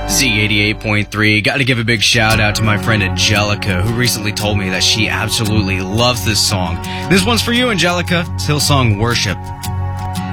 Z88.3. Got to give a big shout out to my friend Angelica, who recently told me that she absolutely loves this song. This one's for you, Angelica. It's Hillsong Worship.